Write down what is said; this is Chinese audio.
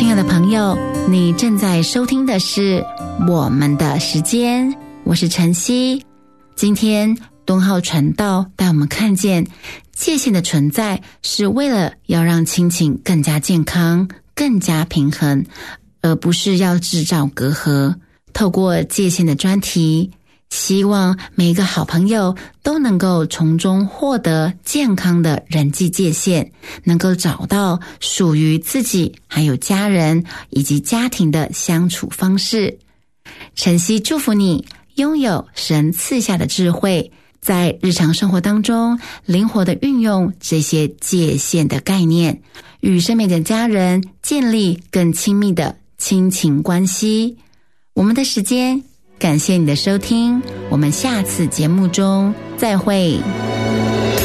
亲爱的朋友，你正在收听的是我们的时间，我是晨曦。今天敦浩传道带我们看见界限的存在是为了要让亲情更加健康、更加平衡，而不是要制造隔阂。透过界限的专题，希望每一个好朋友都能够从中获得健康的人际界限，能够找到属于自己还有家人以及家庭的相处方式。晨曦祝福你拥有神赐下的智慧，在日常生活当中灵活地运用这些界限的概念，与身边的家人建立更亲密的亲情关系。我们的时间，感谢你的收听，我们下次节目中再会。